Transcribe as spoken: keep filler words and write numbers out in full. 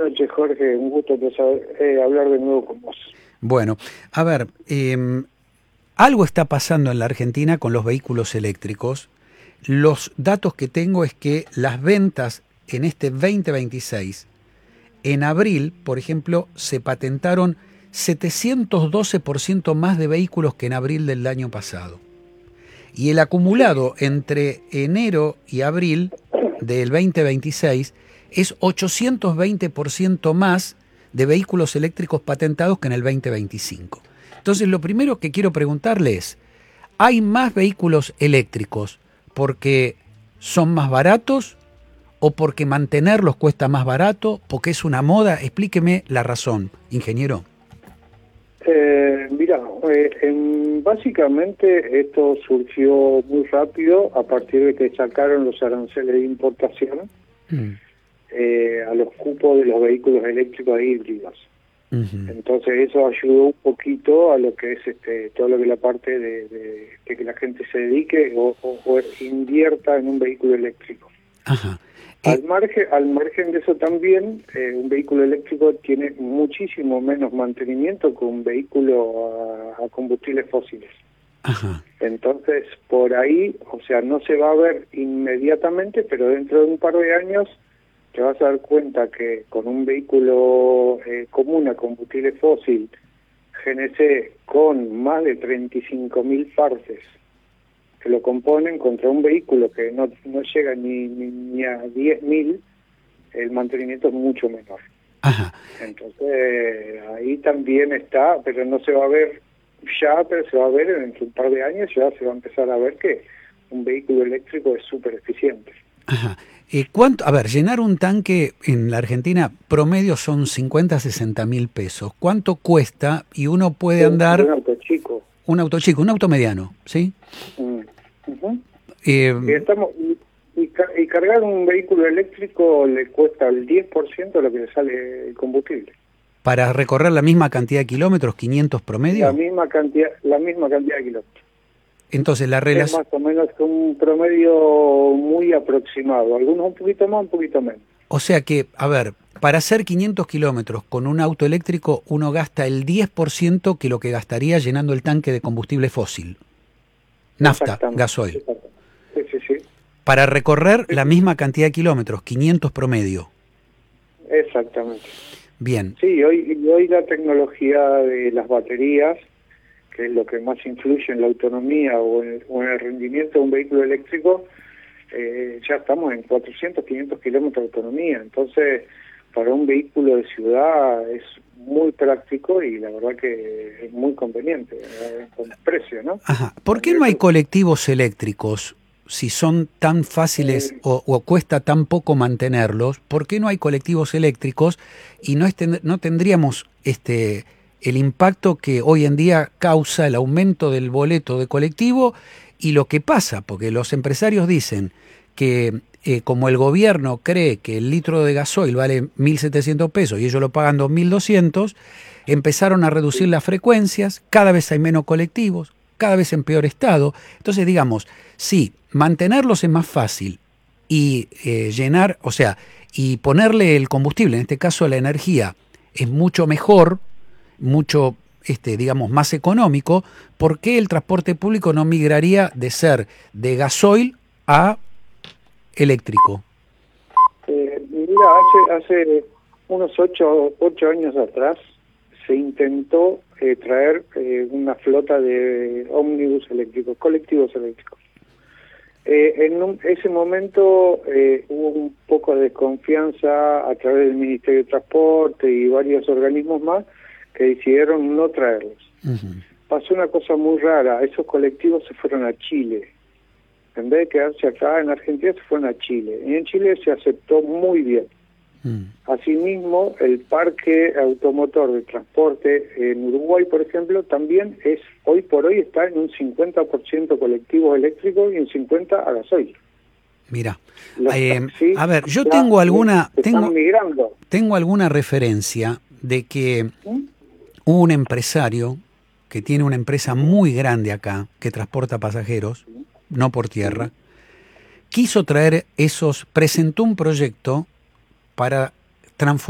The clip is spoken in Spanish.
noches, Jorge. Un gusto eh, hablar de nuevo con vos. Bueno, a ver, eh, algo está pasando en la Argentina con los vehículos eléctricos. Los datos que tengo es que las ventas en este veinte veintiséis, en abril, por ejemplo, se patentaron setecientos doce por ciento más de vehículos que en abril del año pasado. Y el acumulado entre enero y abril del veinte veintiséis es ochocientos veinte por ciento más de vehículos eléctricos patentados que en el veinte veinticinco. Entonces, lo primero que quiero preguntarle es, ¿hay más vehículos eléctricos porque son más baratos o porque mantenerlos cuesta más barato, porque es una moda? Explíqueme la razón, ingeniero. Eh, mira, eh, en, básicamente esto surgió muy rápido a partir de que sacaron los aranceles de importación mm. eh, a los cupos de los vehículos eléctricos e híbridos. Uh-huh. Entonces eso ayudó un poquito a lo que es este todo lo que es la parte de, de, de que la gente se dedique o, o, o invierta en un vehículo eléctrico. Ajá. Al eh, margen, al margen de eso también, eh, un vehículo eléctrico tiene muchísimo menos mantenimiento que un vehículo a, a combustibles fósiles. Ajá. Entonces, por ahí, o sea, no se va a ver inmediatamente, pero dentro de un par de años te vas a dar cuenta que con un vehículo eh, común a combustible fósil, G N C, con más de treinta y cinco mil partes que lo componen contra un vehículo que no, no llega ni, ni, ni a diez mil, el mantenimiento es mucho menor. Ajá. Entonces, ahí también está, pero no se va a ver ya, pero se va a ver en un par de años, ya se va a empezar a ver que un vehículo eléctrico es súper eficiente. Ajá. Eh, ¿cuánto? A ver, llenar un tanque en la Argentina promedio son cincuenta a sesenta mil pesos. ¿Cuánto cuesta? Y uno puede sí, andar... Un auto chico. Un auto chico, un auto mediano, ¿sí? Mm. Uh-huh. eh, y, estamos, y, y, y cargar un vehículo eléctrico le cuesta el diez por ciento de lo que le sale el combustible. ¿Para recorrer la misma cantidad de kilómetros, quinientos promedio? La misma cantidad, la misma cantidad de kilómetros. Entonces la relación... Es más o menos un promedio muy aproximado, algunos un poquito más, un poquito menos. O sea que, a ver, para hacer quinientos kilómetros con un auto eléctrico uno gasta el diez por ciento que lo que gastaría llenando el tanque de combustible fósil. Nafta, gasoil. Sí, sí, sí. Para recorrer sí, la misma cantidad de kilómetros, quinientos promedio. Exactamente. Bien. Sí, hoy, hoy la tecnología de las baterías, que es lo que más influye en la autonomía o en, o en el rendimiento de un vehículo eléctrico, eh, ya estamos en cuatrocientos, quinientos kilómetros de autonomía. Entonces, para un vehículo de ciudad es muy práctico y la verdad que es muy conveniente, eh, con el precio, ¿no? Ajá. ¿Por qué no hay colectivos eléctricos? Si son tan fáciles eh, o, o cuesta tan poco mantenerlos, ¿por qué no hay colectivos eléctricos y no, este, no tendríamos este el impacto que hoy en día causa el aumento del boleto de colectivo y lo que pasa? Porque los empresarios dicen que eh, como el gobierno cree que el litro de gasoil vale mil setecientos pesos y ellos lo pagan dos mil doscientos, empezaron a reducir las frecuencias, cada vez hay menos colectivos, cada vez en peor estado. Entonces, digamos, sí, mantenerlos es más fácil y eh, llenar, o sea, y ponerle el combustible, en este caso la energía, es mucho mejor, mucho, este, digamos, más económico. ¿Por qué el transporte público no migraría de ser de gasoil a eléctrico? Eh, mira, hace, hace unos ocho, ocho años atrás se intentó eh, traer eh, una flota de ómnibus eléctricos, colectivos eléctricos. Eh, en un, ese momento eh, hubo un poco de desconfianza a través del Ministerio de Transporte y varios organismos más que decidieron no traerlos. Uh-huh. Pasó una cosa muy rara, esos colectivos se fueron a Chile. En vez de quedarse acá en Argentina, se fueron a Chile. Y en Chile se aceptó muy bien. Mm. Asimismo, el parque automotor de transporte en Uruguay, por ejemplo, también es hoy por hoy está en un cincuenta por ciento colectivos eléctricos y un cincuenta por ciento a gasoil. Mira, eh, a ver, yo tengo alguna tengo, tengo alguna referencia de que ¿Mm? un empresario que tiene una empresa muy grande acá que transporta pasajeros, no por tierra, quiso traer esos, presentó un proyecto para transformar